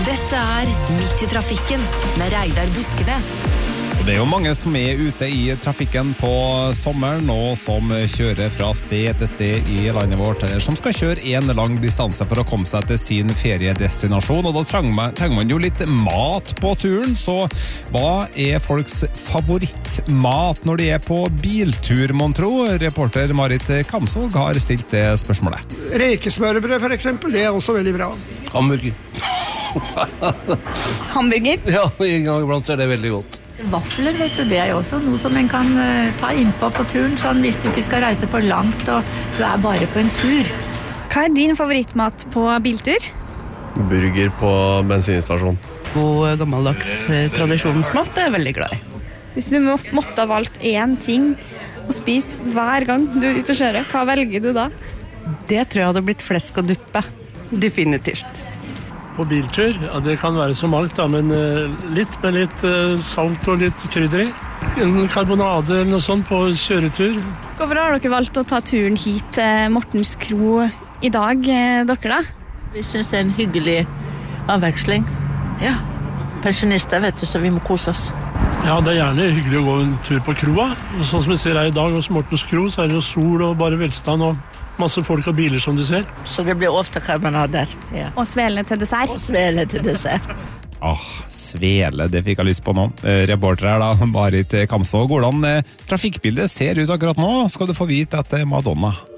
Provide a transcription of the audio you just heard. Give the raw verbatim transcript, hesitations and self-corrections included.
Dette er Midt i trafikken med Reidar Buskenes. Det er jo mange som er ute i trafikken på sommeren, og som kjører fra sted til sted i landet vårt, eller som skal kjøre en lang distanse for å komme seg til sin feriedestinasjon, og da trenger man, trenger man jo litt mat på turen. Så hva er folks favorittmat når de er på biltur, mon tro? Reporter Marit Kamsvåg har stilt det spørsmålet. Rekesmørbrød for eksempel, det er også veldig bra. Hamburger. Hamburger? Ja, en gang iblant er det veldig godt. Vafler, vet du, det er jo også noe som en kan uh, ta innpå på turen, sånn hvis du ikke skal reise for langt og du er bare på en tur. Hva er din favorittmat på biltur? Burger på bensinstasjon. God gammeldags eh, tradisjonsmat er jeg veldig glad i. Hvis du må, måtte ha valgt én ting å spise hver gang du er ute og kjører, hva velger du da? Det tror jeg hadde blitt flesk og duppe. Definitivt. På biltur, ja, det kan være så mangt da, men uh, litt med litt uh, salt og litt krydder i. En karbonade eller noe sånt på kjøretur. Hvorfor har dere valgt å ta turen hit til Mortens Kro i dag, eh, dere da? Vi synes det er en hyggelig avveksling. Ja, pensjonister vet du, så vi må kose oss. Ja, det er gjerne hyggelig å gå en tur på kroa. Og sånn som vi ser her i dag hos Mortens Kro, så er det jo sol og bare velstand og masse folk og biler som du ser. Så det blir ofte karbonader. Ja. Og svele til dessert. Og svele til dessert. Åh, oh, svele, det fikk jeg lyst på nå. Eh, reporter her da, Marit Kamsvåg. Hvordan eh, trafikkbildet ser ut akkurat nå, skal du få vite at det er Madonna.